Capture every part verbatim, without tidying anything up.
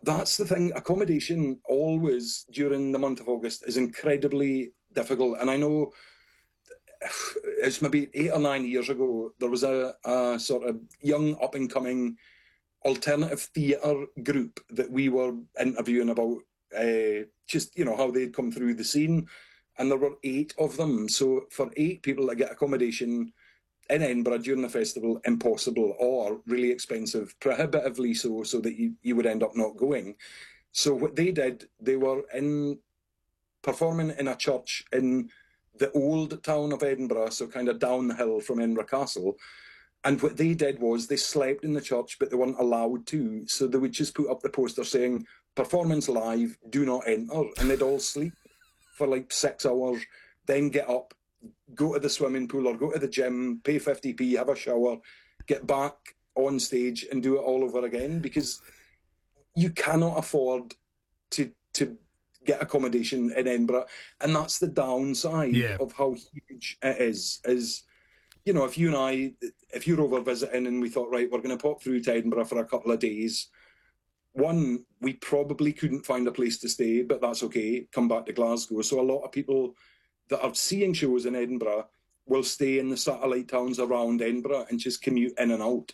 that's the thing. Accommodation always during the month of August is incredibly difficult. And I know it's maybe eight or nine years ago, there was a, a sort of young up-and-coming alternative theatre group that we were interviewing about uh, just, you know, how they'd come through the scene. And there were eight of them. So for eight people to get accommodation in Edinburgh during the festival, impossible, or really expensive, prohibitively so, so that you, you would end up not going. So what they did, they were in performing in a church in the old town of Edinburgh, so kind of down the hill from Edinburgh Castle. And what they did was they slept in the church, but they weren't allowed to. So they would just put up the poster saying, performance live, do not enter. And they'd all sleep for like six hours, then get up, go to the swimming pool or go to the gym, pay fifty p, have a shower, get back on stage and do it all over again, because you cannot afford to to get accommodation in Edinburgh. And that's the downside yeah. of how huge it is, is, you know, if you and I, if you're over visiting and we thought, right, we're going to pop through to Edinburgh for a couple of days, one, we probably couldn't find a place to stay, but that's okay, come back to Glasgow. So a lot of people that are seeing shows in Edinburgh will stay in the satellite towns around Edinburgh and just commute in and out.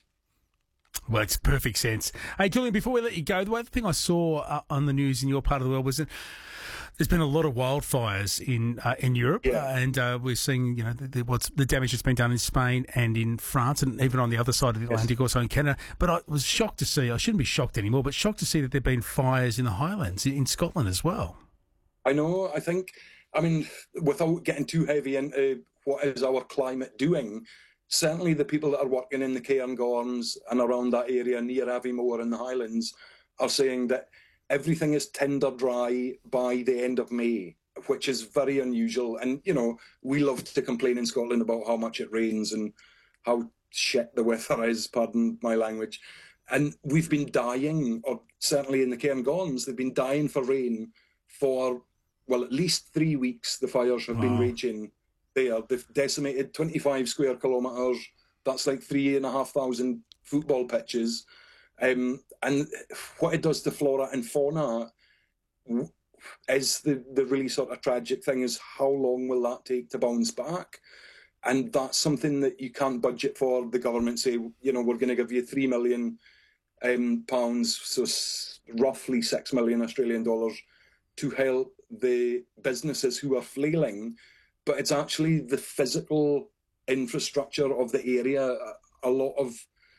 Well, it's perfect sense. Hey, Julian, before we let you go, the other thing I saw uh, on the news in your part of the world was that there's been a lot of wildfires in uh, in Europe, yeah. uh, and uh, we're seeing, you know, the, the, what's the damage that's been done in Spain and in France, and even on the other side of the Atlantic, yes. also in Canada. But I was shocked to see, I shouldn't be shocked anymore, but shocked to see that there have been fires in the Highlands in Scotland as well. I know, I think, I mean, without getting too heavy into what is our climate doing, certainly the people that are working in the Cairngorms and around that area near Aviemore in the Highlands are saying that everything is tinder dry by the end of May, which is very unusual. And, you know, we love to complain in Scotland about how much it rains and how shit the weather is, pardon my language. And we've been dying, or certainly in the Cairngorms, they've been dying for rain for, well, at least three weeks. The fires have wow. been raging there. They've decimated twenty-five square kilometres. That's like three and a half thousand football pitches. Um, and what it does to flora and fauna is the, the really sort of tragic thing is how long will that take to bounce back? And that's something that you can't budget for. The government say, you know, we're going to give you three million um, pounds, so s- roughly six million Australian dollars, to help the businesses who are flailing. But it's actually the physical infrastructure of the area. A lot of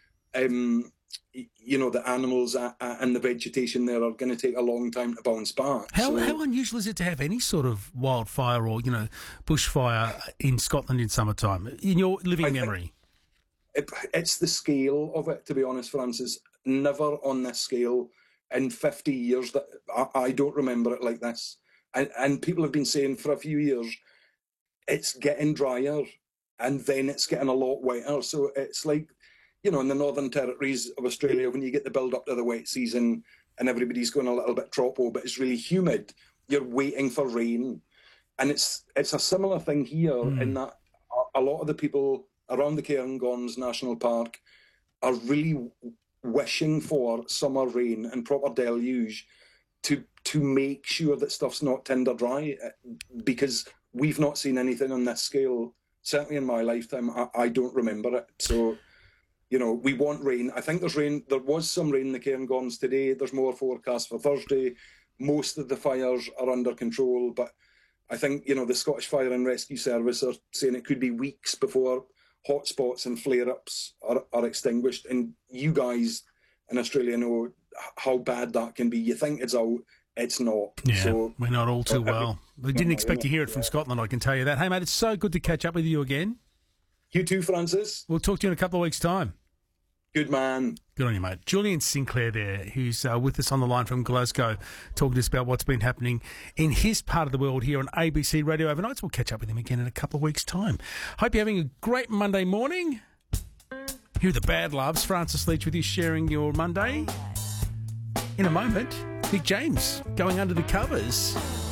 um, you know, the animals and the vegetation there are going to take a long time to bounce back. How, so, how unusual is it to have any sort of wildfire or, you know, bushfire in Scotland in summertime, in your living I memory? It, it's the scale of it, to be honest, Francis. Never on this scale in fifty years that I, I don't remember it like this. And, and people have been saying for a few years, it's getting drier and then it's getting a lot wetter. So it's like, you know, in the Northern Territories of Australia, when you get the build-up to the wet season and everybody's going a little bit tropo, but it's really humid, you're waiting for rain. And it's it's a similar thing here mm. in that a lot of the people around the Cairngorms National Park are really wishing for summer rain and proper deluge to to make sure that stuff's not tinder dry, because we've not seen anything on this scale. Certainly in my lifetime, I, I don't remember it. So, you know, we want rain. I think there's rain. There was some rain in the Cairngorms today. There's more forecast for Thursday. Most of the fires are under control, but I think, you know, the Scottish Fire and Rescue Service are saying it could be weeks before hotspots and flare-ups are, are extinguished. And you guys in Australia know how bad that can be. You think it's out, it's not. Yeah, so, we're not all too well. We didn't expect to hear it from yeah. Scotland, I can tell you that. Hey, mate, it's so good to catch up with you again. You too, Francis. We'll talk to you in a couple of weeks' time. Good man. Good on you, mate. Julian Sinclair there, who's uh, with us on the line from Glasgow, talking to us about what's been happening in his part of the world here on A B C Radio Overnights. We'll catch up with him again in a couple of weeks' time. Hope you're having a great Monday morning. Here are the Bad Loves. Francis Leach with you, sharing your Monday. In a moment, Nick James going under the covers.